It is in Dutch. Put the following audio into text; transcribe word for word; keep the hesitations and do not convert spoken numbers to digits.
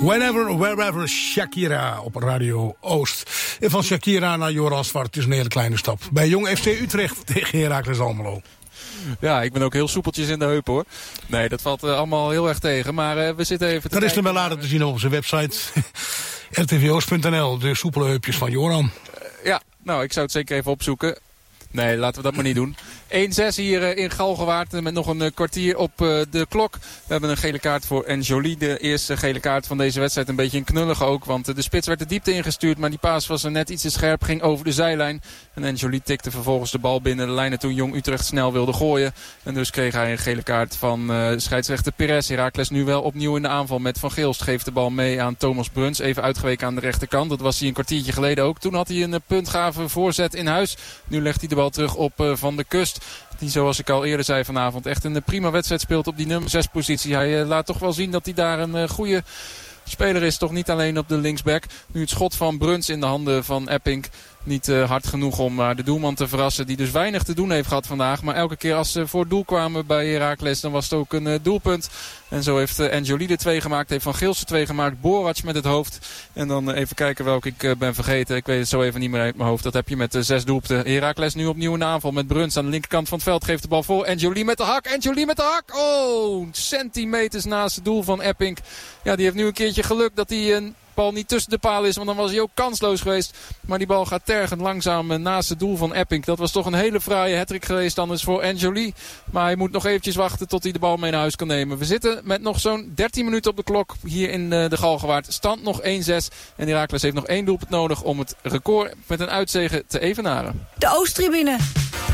Whenever, Wherever, Shakira op Radio Oost. En van Shakira naar Joran Zwart is een hele kleine stap. Bij Jong F C Utrecht tegen Heracles Almelo. Ja, ik ben ook heel soepeltjes in de heup hoor. Nee, dat valt uh, allemaal heel erg tegen. Maar uh, we zitten even te Dat is kijken. dan wel later te zien op onze website. r t v oost punt n l, de soepele heupjes van Joran. Uh, ja, nou ik zou het zeker even opzoeken. Nee, laten we dat maar niet doen. één zes hier uh, in Galgenwaard met nog een uh, kwartier op uh, de klok. We hebben een gele kaart voor Enjoli. De eerste gele kaart van deze wedstrijd. Een beetje een knullig ook, want uh, de spits werd de diepte ingestuurd. Maar die paas was er net iets te scherp, ging over de zijlijn. En Enjoli tikte vervolgens de bal binnen de lijnen toen Jong Utrecht snel wilde gooien. En dus kreeg hij een gele kaart van uh, scheidsrechter Perez. Heracles nu wel opnieuw in de aanval met Van Geelst. Geeft de bal mee aan Thomas Bruns. Even uitgeweken aan de rechterkant. Dat was hij een kwartiertje geleden ook. Toen had hij een uh, puntgave voorzet in huis. Nu legt hij de bal terug op uh, Van de Kust. Die, zoals ik al eerder zei vanavond, echt een prima wedstrijd speelt op die nummer zes positie. Hij uh, laat toch wel zien dat hij daar een uh, goede speler is. Toch niet alleen op de linksback. Nu het schot van Bruns in de handen van Epping. Niet uh, hard genoeg om uh, de doelman te verrassen. Die dus weinig te doen heeft gehad vandaag. Maar elke keer als ze voor het doel kwamen bij Heracles, dan was het ook een uh, doelpunt. En zo heeft uh, Enjoli de twee gemaakt. Heeft Van Geelst de twee gemaakt. Borac met het hoofd. En dan uh, even kijken welke ik uh, ben vergeten. Ik weet het zo even niet meer uit mijn hoofd. Dat heb je met uh, zes doelpunten. Heracles nu opnieuw in de aanval met Bruns aan de linkerkant van het veld. Geeft de bal voor. Enjoli met de hak. Enjoli met de hak. Oh, centimeters naast het doel van Epping. Ja, die heeft nu een keertje geluk dat hij een... bal niet tussen de paal is, want dan was hij ook kansloos geweest. Maar die bal gaat tergend langzaam naast het doel van Epping. Dat was toch een hele fraaie hattrick geweest anders voor Enjoli. Maar hij moet nog eventjes wachten tot hij de bal mee naar huis kan nemen. We zitten met nog zo'n dertien minuten op de klok hier in de Galgenwaard. Stand nog één zes. En Heracles heeft nog één doelpunt nodig om het record met een uitzege te evenaren. De Oosttribune.